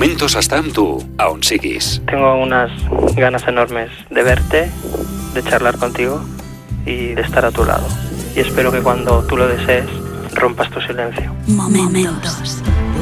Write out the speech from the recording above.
Momentos està amb tu, a on siguis. Tengo unas ganas enormes de verte, de charlar contigo y de estar a tu lado. Y espero que cuando tú lo desees, rompas tu silencio. Momentos.